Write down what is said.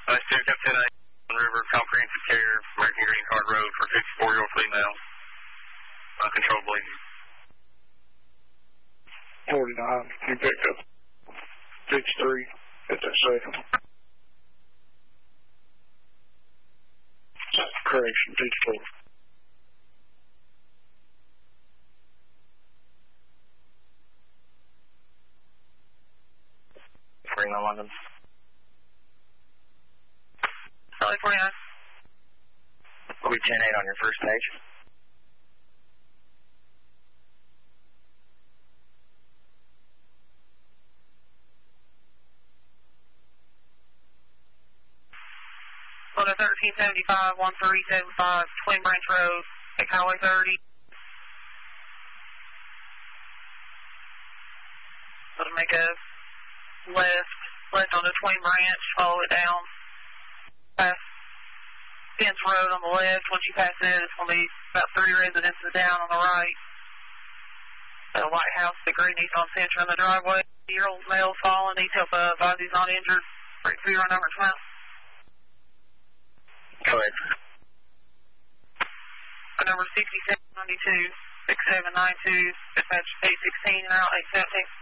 10 River Comprehensive Care, American Green Card Road for 54-year-old female. Uncontrolled bleeding. 49, you picked up 53 at that second. Correction, 54. Bring on London. Solid 49. We'll be 10-8 on your first page. Florida 1375, 1375, Twin Branch Road, take Highway 30. So to make a left onto Twin Branch, follow it down. Past Fence Road on the left. Once you pass it, it's going to be about 3 residences down on the right. The White House, the green Nissan Sentra in the driveway. 8-year-old male fallen. Needs help. Advise he's not injured. Bring 0 number 12. Go ahead. Number 6792, 6792, dispatch 816 and out 817.